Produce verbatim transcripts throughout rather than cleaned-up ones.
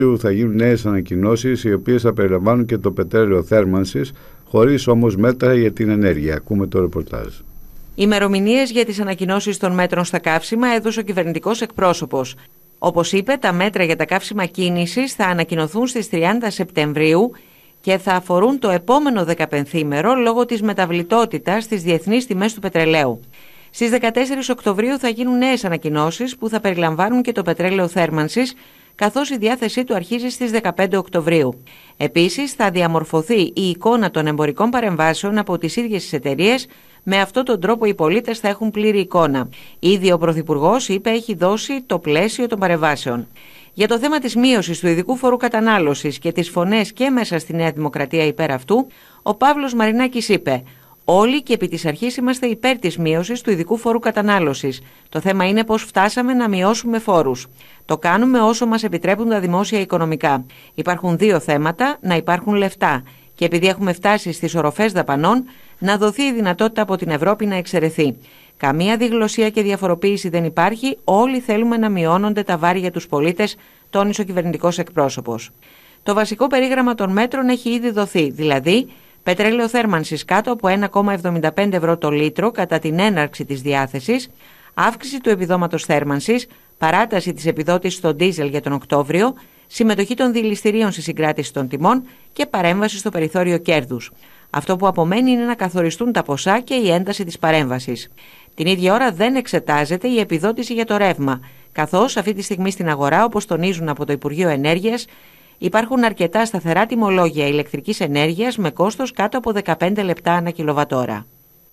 θα γίνουν νέες ανακοινώσεις, οι οποίες θα περιλαμβάνουν και το πετρέλαιο θέρμανσης, χωρίς όμως μέτρα για την ενέργεια. Ακούμε το ρεπορτάζ. Ημερομηνίες για τις ανακοινώσεις των μέτρων στα καύσιμα έδωσε ο κυβερνητικός εκπρόσωπος. Όπως είπε, τα μέτρα για τα καύσιμα κίνησης θα ανακοινωθούν στις τριάντα Σεπτεμβρίου και θα αφορούν το επόμενο δεκαπενθήμερο λόγω της μεταβλητότητας στις διεθνείς τιμές του πετρελαίου. Στις δεκατέσσερις Οκτωβρίου θα γίνουν νέες ανακοινώσεις που θα περιλαμβάνουν και το πετρέλαιο θέρμανσης, καθώς η διάθεσή του αρχίζει στις δεκαπέντε Οκτωβρίου. Επίσης, θα διαμορφωθεί η εικόνα των εμπορικών παρεμβάσεων από τις ίδιες τις εταιρείες. Με αυτόν τον τρόπο οι πολίτες θα έχουν πλήρη εικόνα. Ήδη ο Πρωθυπουργός είπε έχει δώσει το πλαίσιο των παρεμβάσεων. Για το θέμα της μείωσης του ειδικού φόρου κατανάλωσης και τις φωνές και μέσα στη Νέα Δημοκρατία υπέρ αυτού, ο Παύλος Μαρινάκης είπε: όλοι και επί της αρχής είμαστε υπέρ της μείωσης του ειδικού φόρου κατανάλωσης. Το θέμα είναι πώς φτάσαμε να μειώσουμε φόρους. Το κάνουμε όσο μας επιτρέπουν τα δημόσια οικονομικά. Υπάρχουν δύο θέματα: να υπάρχουν λεφτά. Και επειδή έχουμε φτάσει στις οροφές δαπανών, να δοθεί η δυνατότητα από την Ευρώπη να εξαιρεθεί. Καμία διγλωσία και διαφοροποίηση δεν υπάρχει. Όλοι θέλουμε να μειώνονται τα βάρη για τους πολίτες, τόνισε ο κυβερνητικός εκπρόσωπος. Το βασικό περίγραμμα των μέτρων έχει ήδη δοθεί, δηλαδή πετρέλαιο θέρμανσης κάτω από ένα κόμμα εβδομήντα πέντε ευρώ το λίτρο κατά την έναρξη της διάθεσης, αύξηση του επιδόματος θέρμανσης, παράταση της επιδότησης στο ντίζελ για τον Οκτώβριο, συμμετοχή των δηληστηρίων στη συγκράτηση των τιμών και παρέμβαση στο περιθώριο κέρδους. Αυτό που απομένει είναι να καθοριστούν τα ποσά και η ένταση της παρέμβασης. Την ίδια ώρα δεν εξετάζεται η επιδότηση για το ρεύμα, καθώς αυτή τη στιγμή στην αγορά, όπως τονίζουν από το Υπουργείο Ενέργειας, υπάρχουν αρκετά σταθερά τιμολόγια ηλεκτρικής ενέργειας με κόστος κάτω από δεκαπέντε λεπτά ανά κιλοβατόρα.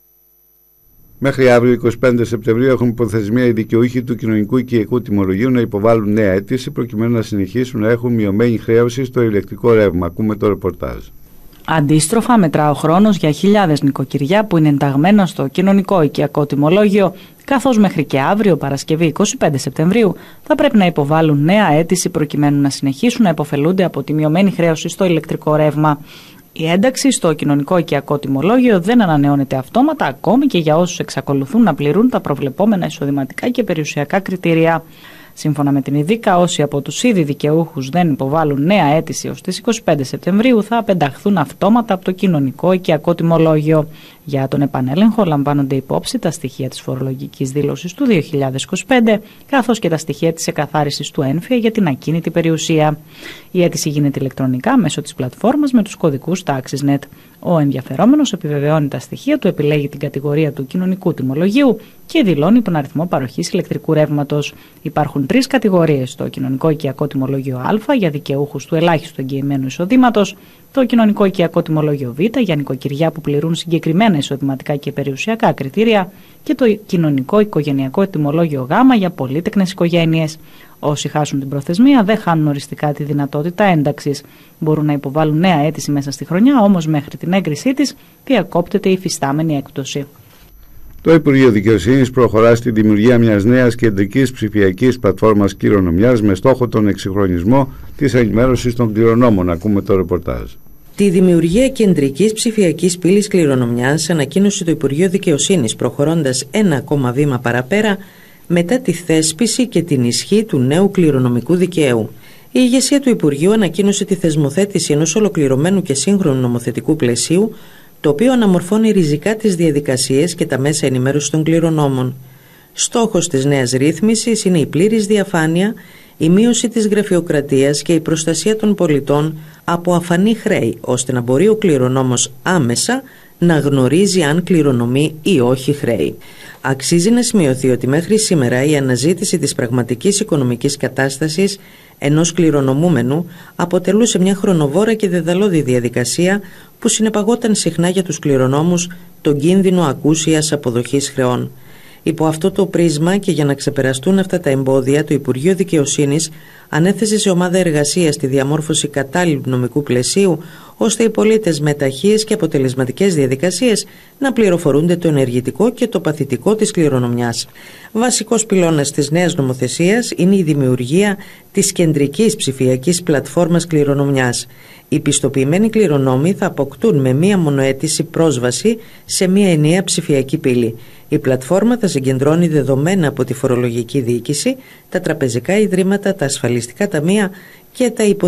Μέχρι αύριο, εικοστή πέμπτη Σεπτεμβρίου, έχουν προθεσμία οι δικαιούχοι του κοινωνικού οικιακού τιμολογίου να υποβάλουν νέα αίτηση προκειμένου να συνεχίσουν να έχουν μειωμένη χρέωση στο ηλεκτρικό ρεύμα. Ακούμε το ρεπορτάζ. Αντίστροφα, μετρά ο χρόνος για χιλιάδες νοικοκυριά που είναι ενταγμένα στο κοινωνικό οικιακό τιμολόγιο, καθώς μέχρι και αύριο, Παρασκευή εικοστή πέμπτη Σεπτεμβρίου, θα πρέπει να υποβάλουν νέα αίτηση προκειμένου να συνεχίσουν να υποφελούνται από τη μειωμένη χρέωση στο ηλεκτρικό ρεύμα. Η ένταξη στο κοινωνικό οικιακό τιμολόγιο δεν ανανεώνεται αυτόματα, ακόμη και για όσους εξακολουθούν να πληρούν τα προβλεπόμενα εισοδηματικά και περιουσιακά κριτήρια. Σύμφωνα με την ΙΔΙΚΑ, όσοι από τους ήδη δικαιούχους δεν υποβάλουν νέα αίτηση ως τις εικοστή πέμπτη Σεπτεμβρίου θα απενταχθούν αυτόματα από το κοινωνικό οικιακό τιμολόγιο. Για τον επανέλεγχο λαμβάνονται υπόψη τα στοιχεία της φορολογικής δήλωσης του δύο χιλιάδες είκοσι πέντε, καθώς και τα στοιχεία της εκαθάρισης του έμφυα για την ακίνητη περιουσία. Η αίτηση γίνεται ηλεκτρονικά μέσω της πλατφόρμας με τους κωδικούς TaxisNet. Ο ενδιαφερόμενος επιβεβαιώνει τα στοιχεία του, επιλέγει την κατηγορία του κοινωνικού τιμολογίου και δηλώνει τον αριθμό παροχής ηλεκτρικού ρεύματος. Υπάρχουν τρεις κατηγορίες: το κοινωνικό οικιακό τιμολόγιο Α για δικαιούχους του ελάχιστου εγγυημένου εισοδήματος, το κοινωνικό οικιακό τιμολόγιο Β για νοικοκυριά που πληρούν συγκεκριμένα εισοδηματικά και περιουσιακά κριτήρια και το κοινωνικό οικογενειακό τιμολόγιο Γ για πολύτεκνες οικογένειες. Όσοι χάσουν την προθεσμία δεν χάνουν οριστικά τη δυνατότητα ένταξης. Μπορούν να υποβάλουν νέα αίτηση μέσα στη χρονιά, όμως μέχρι την έγκρισή της διακόπτεται η υφιστάμενη έκπτωση. Το Υπουργείο Δικαιοσύνης προχωρά στη δημιουργία μιας νέας κεντρικής ψηφιακής πλατφόρμας κληρονομιάς με στόχο τον εξυγχρονισμό της ενημέρωσης των κληρονόμων. Ακούμε το ρεπορτάζ. Τη δημιουργία κεντρικής ψηφιακής πύλης κληρονομιάς ανακοίνωσε το Υπουργείο Δικαιοσύνης, προχωρώντας ένα ακόμα βήμα παραπέρα μετά τη θέσπιση και την ισχύ του νέου κληρονομικού δικαίου. Η ηγεσία του Υπουργείου ανακοίνωσε τη θεσμοθέτηση ενός ολοκληρωμένου και σύγχρονου νομοθετικού πλαισίου, το οποίο αναμορφώνει ριζικά τις διαδικασίες και τα μέσα ενημέρωσης των κληρονόμων. Στόχος της νέας ρύθμισης είναι η πλήρης διαφάνεια, η μείωση της γραφειοκρατίας και η προστασία των πολιτών από αφανή χρέη, ώστε να μπορεί ο κληρονόμος άμεσα να γνωρίζει αν κληρονομεί ή όχι χρέη. Αξίζει να σημειωθεί ότι μέχρι σήμερα η αναζήτηση της πραγματικής οικονομικής κατάστασης ενός κληρονομούμενου αποτελούσε μια χρονοβόρα και δεδαλώδη διαδικασία που συνεπαγόταν συχνά για τους κληρονόμους τον κίνδυνο ακούσιας αποδοχής χρεών. Υπό αυτό το πρίσμα και για να ξεπεραστούν αυτά τα εμπόδια, το Υπουργείο Δικαιοσύνης ανέθεσε σε ομάδα εργασίας τη διαμόρφωση κατάλληλου νομικού πλαισίου, ώστε οι πολίτες με ταχείες και αποτελεσματικές διαδικασίες να πληροφορούνται το ενεργητικό και το παθητικό της κληρονομιάς. Βασικός πυλώνας της νέας νομοθεσίας είναι η δημιουργία της κεντρικής ψηφιακής πλατφόρμας κληρονομιάς. Οι πιστοποιημένοι κληρονόμοι θα αποκτούν με μία μονοαίτηση πρόσβαση σε μία ενιαία ψηφιακή πύλη. Η πλατφόρμα θα συγκεντρώνει δεδομένα από τη φορολογική διοίκηση, τα τραπεζικά ιδρύματα, τα ασφαλιστικά ταμεία και τα